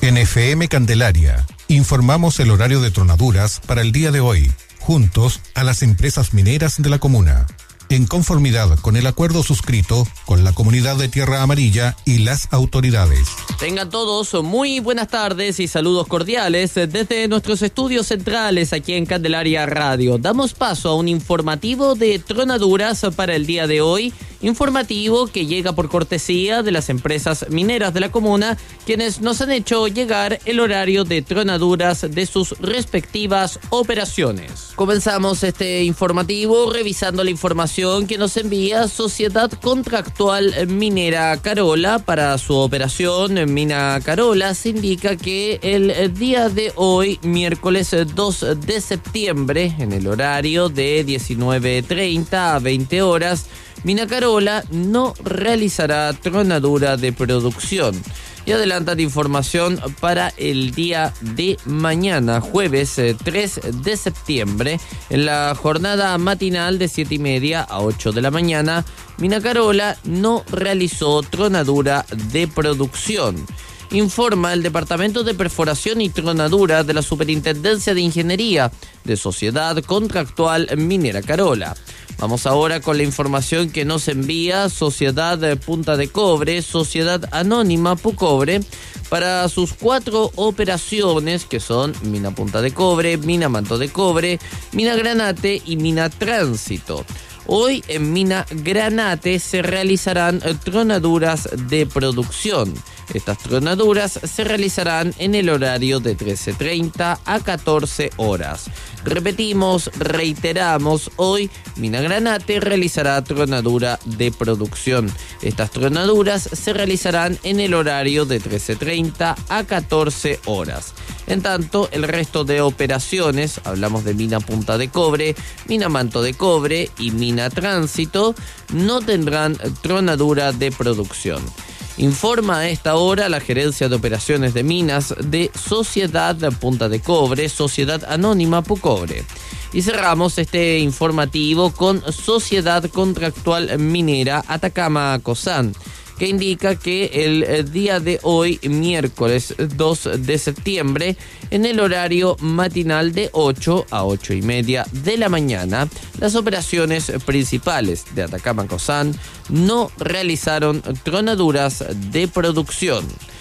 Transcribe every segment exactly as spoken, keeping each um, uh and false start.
En F M Candelaria, informamos el horario de tronaduras para el día de hoy, juntos a las empresas mineras de la comuna, en conformidad con el acuerdo suscrito con la comunidad de Tierra Amarilla y las autoridades. Tengan todos muy buenas tardes y saludos cordiales desde nuestros estudios centrales aquí en Candelaria Radio. Damos paso a un informativo de tronaduras para el día de hoy, informativo que llega por cortesía de las empresas mineras de la comuna, quienes nos han hecho llegar el horario de tronaduras de sus respectivas operaciones. Comenzamos este informativo revisando la información que nos envía Sociedad Contractual Minera Carola. Para su operación Mina Carola se indica que el día de hoy, miércoles dos de septiembre, en el horario de diecinueve treinta a veinte horas, Mina Carola no realizará tronadura de producción. Y adelantan información para el día de mañana, jueves tres de septiembre, en la jornada matinal de siete y media a ocho de la mañana, Mina Carola no realizó tronadura de producción. Informa el Departamento de Perforación y Tronadura de la Superintendencia de Ingeniería de Sociedad Contractual Minera Carola. Vamos ahora con la información que nos envía Sociedad Punta de Cobre, Sociedad Anónima Pucobre, para sus cuatro operaciones que son Mina Punta de Cobre, Mina Manto de Cobre, Mina Granate y Mina Tránsito. Hoy en Mina Granate se realizarán tronaduras de producción. Estas tronaduras se realizarán en el horario de trece treinta a catorce horas. Repetimos, reiteramos, hoy Mina Granate realizará tronadura de producción. Estas tronaduras se realizarán en el horario de trece treinta a catorce horas. En tanto, el resto de operaciones, hablamos de Mina Punta de Cobre, Mina Manto de Cobre y Mina Tránsito, no tendrán tronadura de producción. Informa a esta hora la Gerencia de Operaciones de Minas de Sociedad Punta de Cobre, Sociedad Anónima Pucobre. Y cerramos este informativo con Sociedad Contractual Minera Atacama Cosán, que indica que el día de hoy, miércoles dos de septiembre, en el horario matinal de ocho a ocho y media de la mañana, las operaciones principales de Atacama Cosán no realizaron tronaduras de producción.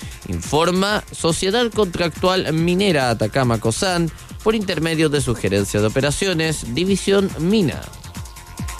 Informa Sociedad Contractual Minera Atacama Cosán por intermedio de su Gerencia de Operaciones, División Mina.